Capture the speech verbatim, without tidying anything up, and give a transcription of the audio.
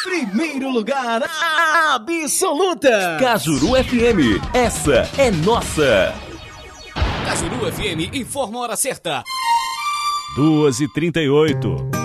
Primeiro lugar absoluta. Cajuru F M, essa é nossa. Cajuru F M informa a hora certa. duas e trinta e oito.